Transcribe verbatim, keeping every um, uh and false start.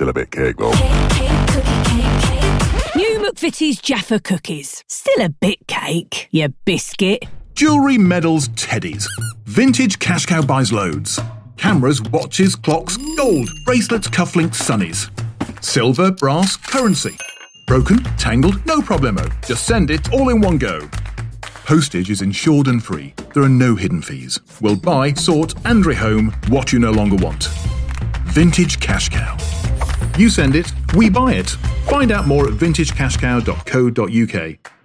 Still a bit cake, though. Cake, cake, cookie, cake, cake. New McVitie's Jaffa cookies. Still a bit cake, you biscuit. Jewellery, medals, teddies. Vintage Cash Cow buys loads. Cameras, watches, clocks, gold, bracelets, cufflinks, sunnies. Silver, brass, currency. Broken, tangled, no problemo. Just send it all in one go. Postage is insured and free. There are no hidden fees. We'll buy, sort and rehome what you no longer want. Vintage Cash Cow. You send it, we buy it. Find out more at vintage cash cow dot co dot uk.